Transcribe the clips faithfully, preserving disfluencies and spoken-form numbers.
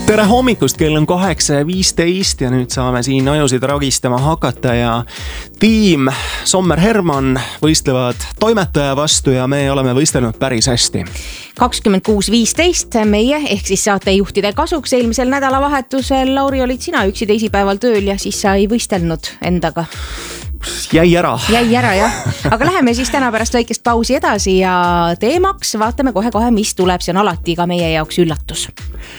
Tere hommikust, kell on kaheksa ja viisteist ja nüüd saame siin ajusid ragistama hakata ja tiim Sommer Herman võistlevad toimetaja vastu ja me oleme võistelnud päris hästi. kakskümmend kuus viisteist meie ehk siis saatejuhtide kasuks eelmisel nädalavahetusel. Lauri, olid sina üksi teisipäeval tööl ja siis sa ei võistelnud endaga. Jäi ära. Jäi ära, jah. Aga läheme siis täna pärast väikest pausi edasi ja teemaks vaatame kohe-kohe, mis tuleb. See on alati ka meie jaoks üllatus.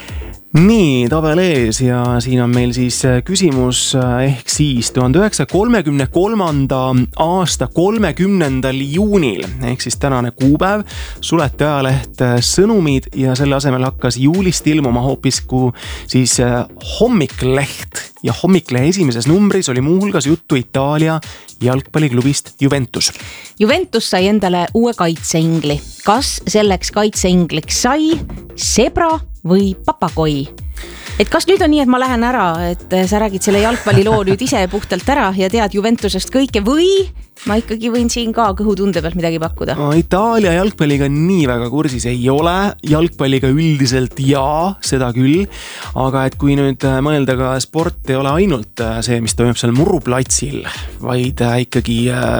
Nii, tabel ees ja siin on meil siis küsimus ehk siis tuhande üheksasaja kolmekümne kolmanda aasta kolmekümnendal juunil ehk siis tänane kuupäev suleti ajaleht Sõnumid ja selle asemel hakkas juulist ilmuma hoopis kui siis hommikleht ja hommiklehe esimeses numbris oli muuhulgas juttu Itaalia jalgpalliklubist Juventus. Juventus sai endale uue kaitseingli. Kas selleks kaitseingliks sai Zebra või Papagoi? Et kas nüüd on nii, et ma lähen ära, et sa räägid selle jalgpalliloo nüüd ise puhtalt ära ja tead Juventusest kõike või ma ikkagi võin siin ka kõhutunde pealt midagi pakkuda? No, Itaalia jalgpalliga nii väga kursis ei ole, jalgpalliga üldiselt jaa, seda küll, aga et kui nüüd mõelda ka sport ei ole ainult see, mis toimub seal muruplatsil, vaid ikkagi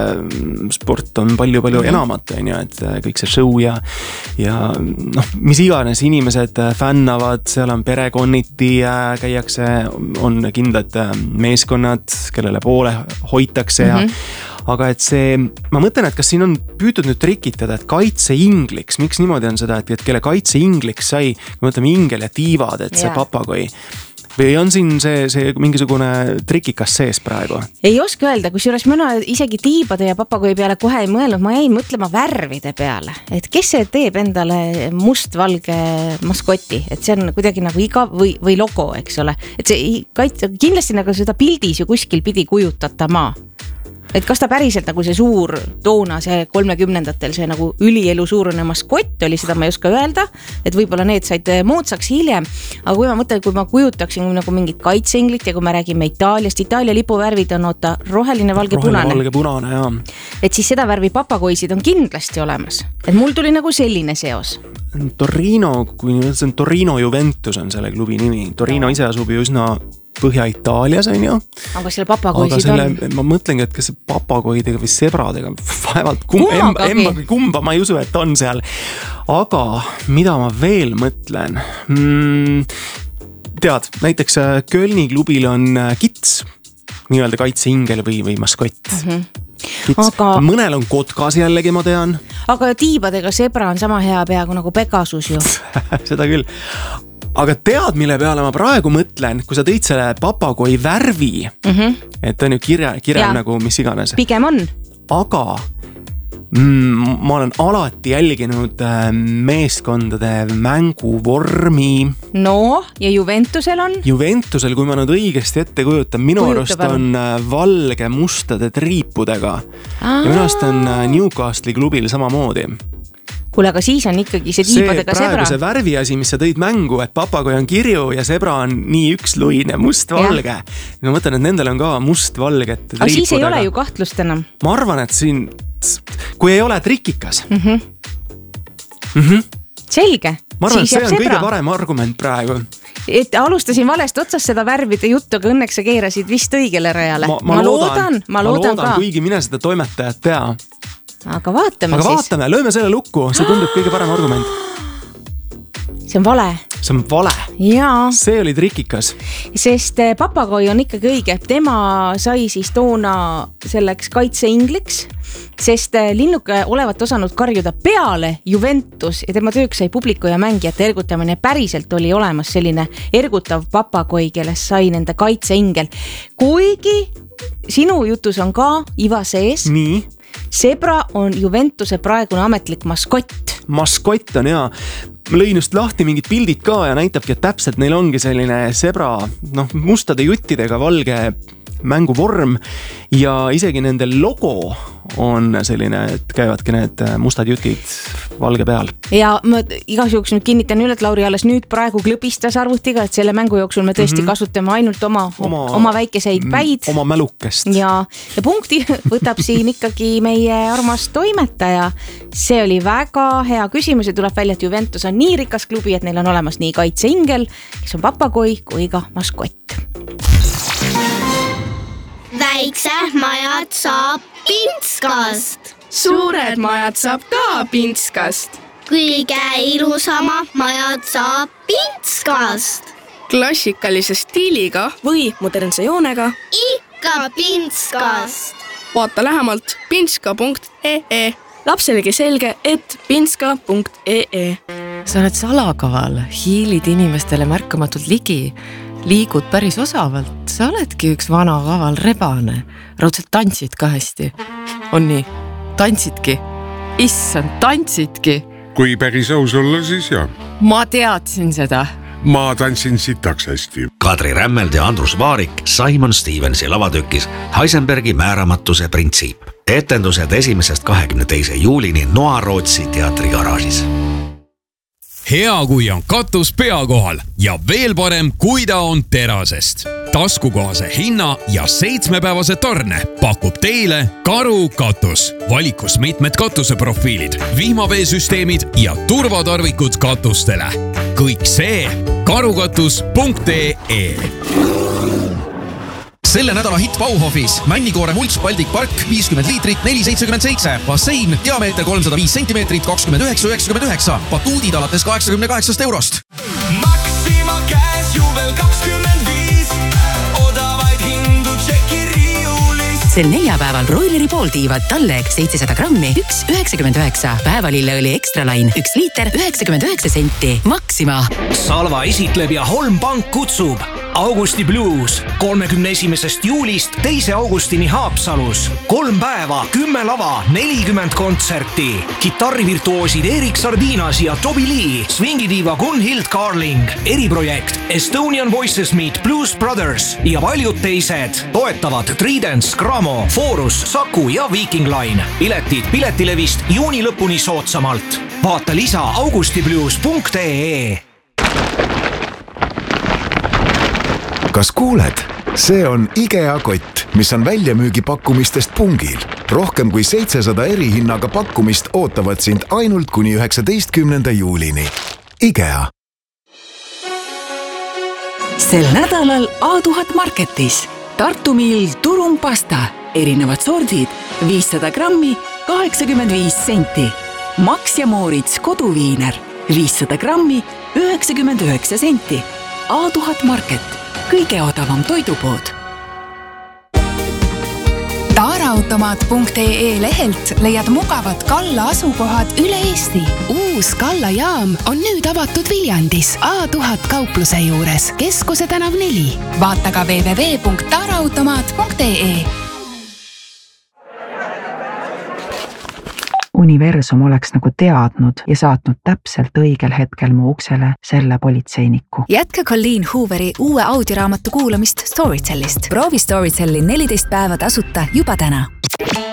sport on palju-palju mm-hmm. enamat, on ju, et kõik see show ja, ja noh, mis iganes inimesed fännavad, seal on perekonniti, käiakse, on kindlad meeskonnad, kellele poole hoitakse ja mm-hmm. aga et see, ma mõtlen, et kas siin on püütud nüüd trikitada, et kaitseingliks, miks niimoodi on seda, et, et kelle kaitseingliks sai, kui mõtleme ingel ja tiivad, et see yeah. Papagoi. Või on siin see, see mingisugune trikikas sees praegu? Ei oska öelda, kus juures mina isegi tiibade ja Papagoi peale kohe ei mõelnud, ma jäin mõtlema värvide peale, et kes see teeb endale must-valge maskoti, et see on kuidagi nagu iga või, või logo, eks ole, et see kaitse, kindlasti nagu seda pildis ju kuskil pidi kujutatama. Et kas ta päriselt nagu see suur toona, see kolmekümnendatel see nagu ülielu suurune maskott oli, seda ma ei oska öelda, et võib-olla need said moodsaks hiljem, aga kui ma mõtlen, kui ma kujutaksin nagu mingit kaitseinglit ja kui me räägime Itaaliast, Itaalia lipuvärvid on oota roheline, valge, roheline, punane. valge, punane, jaa. Et siis seda värvi papagoisid on kindlasti olemas, et mul tuli nagu selline seos. Torino, kui see on Torino Juventus on selle klubi nimi, Torino ise asub ju üsna Põhja-Itaalias on ju. Aga selle papagoisid selle, on? Ma mõtlengi, et kas see papagoidega või sebradega vaevalt kumba, emba, emba või kumba, ma ei usu, et on seal. Aga mida ma veel mõtlen? Mm, tead, näiteks Kölni klubil on kits, nii-öelda kaitseingel või, või maskott. Mm-hmm. Aga... mõnel on kotkas jällegi, ma tean. Aga tiibadega Zebra on sama hea peaaegu nagu Pegasus ju. Seda küll. Aga tead, mille peale ma praegu mõtlen, kui sa tõid selle papagoi värvi, mm-hmm. et on ju kirja, kirja nagu mis iganes. Pigem on. Aga mm, ma olen alati jälginud meeskondade mänguvormi. No, ja Juventusel on? Juventusel, kui ma nüüd õigesti ette kujutan, minu arust on valge mustade triipudega. Aa. Ja minu arust on Newcastle'i klubil samamoodi. Kuule, aga siis on ikkagi see tiibadega Zebra. See praegu Zebra. see värvi asi, mis sa tõid mängu, et papagoi on kirju ja Zebra on nii üksluine, must-valge. Ma mõtlen, et nendel on ka must-valget triipudega. Aga siis ei ole ju kahtlust enam. Ma arvan, et siin, kui ei ole trikikas. Mm-hmm. Mm-hmm. Selge. Ma arvan, et see on Zebra. kõige parem argument praegu. Et alustasin valest otsast seda värvide juttu, aga õnneks sa keerasid vist õigele rajale. Ma, ma, ma loodan, ma loodan, loodan ka. Kuigi mine seda toimetajat tea. Aga vaatame Aga siis. Aga vaatame, lööme selle lukku, see tundub kõige parem argument. See on vale. See on vale. Jaa. See oli trikikas. Sest papagoi on ikkagi õige. Tema sai siis toona selleks kaitseingliks, sest linnuke olevat osanud karjuda peale Juventus ja tema tööks sai publiku ja mängijate ergutamine. Päriselt oli olemas selline ergutav papagoi, kellest sai nende kaitseingel. Kuigi sinu jutus on ka iva sees. Nii. Zebra on Juventuse praegune ametlik maskott. Maskott on hea. Ma lõin just lahti mingid pildid ka ja näitabki, et täpselt neil ongi selline Zebra, noh, mustade juttidega valge mänguvorm ja isegi nende logo on selline, et käivadki need mustad jutid valge peal. Ja ma igas juhuks nüüd kinnitan üle, et Lauri alles nüüd praegu klõbistas arvutiga, et selle mängu jooksul me tõesti mm -hmm. kasutame ainult oma, oma, oma väikeseid päid. Oma mälukest. Ja, ja punkti võtab siin ikkagi meie armas toimetaja. See oli väga hea küsimus ja tuleb välja, et Juventus on nii rikas klubi, et neil on olemas nii kaitseingel, kes on papagoi, kui ka maskott. Väiksed majad saab Pintskast. Suured majad saab ka Pintskast. Kõige ilusama majad saab Pintskast. Klassikalise stiiliga või modernse joonega. Ikka Pintskast. Vaata lähemalt pintska punkt ee. Lapselegi selge, et pintska punkt ee. Sa oled salakaval, hiilid inimestele märkamatult ligi, liigud päris osavalt, sa oledki üks vana kaval rebane, raudselt tantsid ka hästi. On nii, tantsidki, issand, tantsidki. Kui päris aus olla, siis jah. Ma teadsin seda. Ma tantsin sitaks hästi. Kadri Rämmeld ja Andrus Vaarik Simon Stevensi lavatükis Heisenbergi määramatuse printsiip. Etendused esimesest kahekümne teise juulini Noa-Rootsi teatrigaraažis. Hea, kui on katus pea kohal ja veel parem, kui ta on terasest. Taskukohase hinna ja seitsmepäevase tarne pakub teile Karu katus. Valikus mitmed katuseprofiilid, vihmaveesüsteemid ja turvatarvikud katustele. Kõik see karukatus punkt ee. Selle nädala hitt Bauhofis Männikoore Mults Baltic Park viiskümmend liitrit neli seitsekümmend seitse, bassein, diameeter kolmsada viis sentimeetrit kakskümmend üheksa üheksakümmend üheksa, batuudid alates kaheksakümne kaheksast eurost. Maxima käes juvel kakskümmend viis, odavaid hindu tšeki riiulis. Sel neljapäeval broileri pooltiivad Talleg seitsesada grammi, üks üheksakümmend üheksa, päevalilleõli Extralain, üks liiter üheksakümmend üheksa senti. Maxima. Salva esitleb ja Holmpank kutsub. Augusti Blues kolmekümne esimesest juulist teise augustini Haapsalus. Kolm päeva, kümme lava, nelikümmend kontserti. Kitarrivirtuoosid Erik Sardinas ja Toby Lee, swingidiiva Gunhild Carling, eriprojekt Estonian Voices Meet Blues Brothers ja paljud teised. Toetavad Tridents, Gramo, Forus, Saku ja Viking Line. Piletid Piletilevist juuni lõpuni soodsamalt. Vaata lisa augustiblues punkt ee. Kas kuuled? See on IKEA kott, mis on väljamüügi pakkumistest pungil. Rohkem kui seitsesada eri hinnaga pakkumist ootavad sind ainult kuni üheksateistkümnenda juulini. IKEA. Sel nädalal A tuhat Marketis. Tartu Mill turumpasta. Erinevad sordid. viissada grammi, kaheksakümmend viis senti. Max ja Moorits koduviiner. viissada grammi, üheksakümmend üheksa senti. A tuhat Market. Kõige odavam toidupood. Taaraautomaat punkt ee lehelt leiad mugavad Kalla asukohad üle Eesti. Uus Kalla jaam on nüüd avatud Viljandis A tuhat kaupluse juures, Keskuse tänav neli. Vaata ka w w w punkt taaraautomaat punkt ee. Universum oleks nagu teadnud ja saatnud täpselt õigel hetkel mu uksele selle politseiniku. Jätka Colleen Hooveri uue audioraamatu kuulamist Storytellist. Proovi Storytelli neliteist päeva tasuta juba täna.